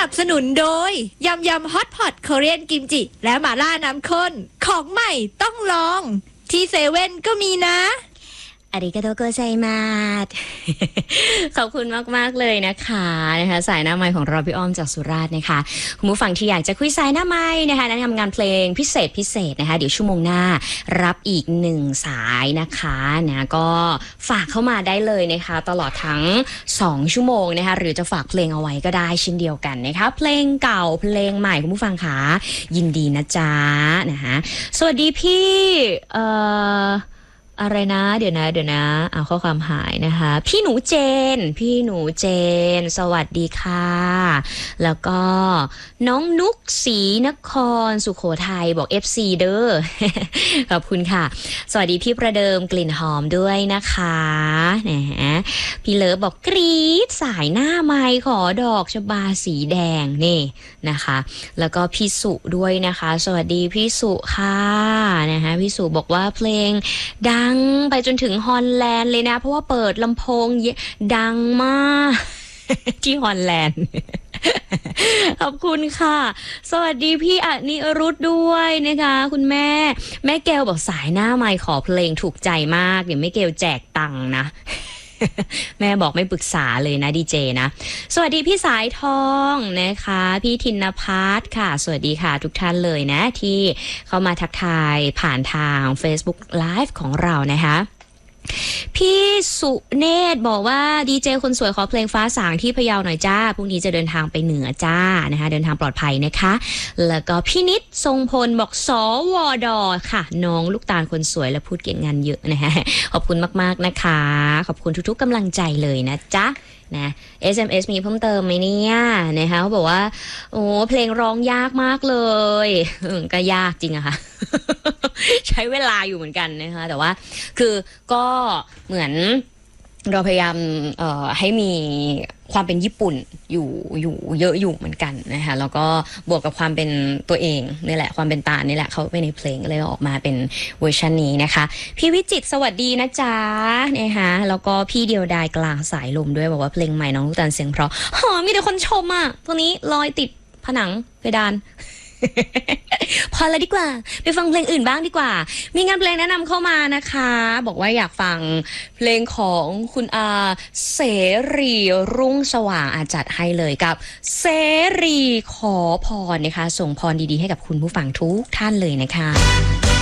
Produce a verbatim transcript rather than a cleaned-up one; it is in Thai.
นับสนุนโดยยำยำฮอตพอตเกาหลีกิมจิและหม่าล่าน้ำข้นของใหม่ต้องลองที่เซเว่นก็มีนะอาริกาโตโกไซมาสขอบคุณมากๆเลยนะคะนะคะสายหน้าไมค์ของเราพี่อ้อมจากสุราษฎร์นะคะคุณผู้ฟังที่อยากจะคุยสายหน้าไมค์นะคะแนะนำงานเพลงพิเศษพิเศษนะคะเดี๋ยวชั่วโมงหน้ารับอีกหนึ่งสายนะคะนะก็ฝากเข้ามาได้เลยนะคะตลอดทั้งสองชั่วโมงนะคะหรือจะฝากเพลงเอาไว้ก็ได้เช่นเดียวกันนะคะเพลงเก่าเพลงใหม่คุณผู้ฟังคะยินดีนะจ๊ะนะคะสวัสดีพี่เอ่ออะไรนะเดี๋ยวนะเดี๋ยวนะเอาข้อความหายนะคะพี่หนูเจนพี่หนูเจนสวัสดีค่ะแล้วก็น้องนุกศรีนครสุโขทัยบอก เอฟ ซี เด้อ ขอบคุณค่ะสวัสดีพี่ประเดิมกลิ่นหอมด้วยนะคะนะพี่เลิฟบอกกรี๊ดสายหน้าไมค์ขอดอกชบาสีแดงนี่นะคะแล้วก็พี่สุด้วยนะคะสวัสดีพี่สุค่ะนะคะพี่สุบอกว่าเพลงดังไปจนถึงฮอลแลนด์เลยนะเพราะว่าเปิดลำโพงดังมาก ที่ฮอลแลนด์ ขอบคุณค่ะสวัสดีพี่อนิรุธด้วยนะคะคุณแม่แม่เกลบอกสายหน้าไมค์ขอเพลงถูกใจมากเดี๋ยวแม่เกลแจกตังค์นะ แม่บอกไม่ปรึกษาเลยนะดีเจนะสวัสดีพี่สายทองนะคะพี่ธินภัทรค่ะสวัสดีค่ะทุกท่านเลยนะที่เข้ามาทักทายผ่านทาง Facebook Live ของเรานะคะพี่สุเนตรบอกว่าดีเจคนสวยขอเพลงฟ้าสางที่พะเยาหน่อยจ้าพรุ่งนี้จะเดินทางไปเหนือจ้านะคะเดินทางปลอดภัยนะคะแล้วก็พี่นิดทรงพลบอกสวดค่ะน้องลูกตาลคนสวยและพูดเก่งงานเยอะนะฮะขอบคุณมากๆนะคะขอบคุณทุกๆกำลังใจเลยนะจ๊ะนะ เอส เอ็ม เอส มีเพิ่มเติมไหมเนี่ยนะคะเขาบอกว่าโอ้เพลงร้องยากมากเลยก็ยากจริงอะค่ะ ใช้เวลาอยู่เหมือนกันนะคะแต่ว่าคือก็เหมือนเราพยายามเอ่อให้มีความเป็นญี่ปุ่นอยู่อยู่เยอะอยู่เหมือนกันนะคะแล้วก็บวกกับความเป็นตัวเองนี่แหละความเป็นตานี่แหละเขาไปในเพลงเลยออกมาเป็นเวอร์ชันนี้นะคะพี่วิจิตรสวัสดีนะจ๊ะนะคะแล้วก็พี่เดียวดายกลางสายลมด้วยบอกว่าเพลงใหม่น้องลูกตาลเสียงเพราะหอมีแต่คนชมอ่ะตัวนี้ลอยติดผนังเพดาน พอแล้วดีกว่าไปฟังเพลงอื่นบ้างดีกว่ามีงานเพลงแนะนำเข้ามานะคะบอกว่าอยากฟังเพลงของคุณอาเสรีรุ่งสว่างอาจัดให้เลยกับเสรีขอพรนะคะส่งพรดีๆให้กับคุณผู้ฟังทุกท่านเลยนะคะ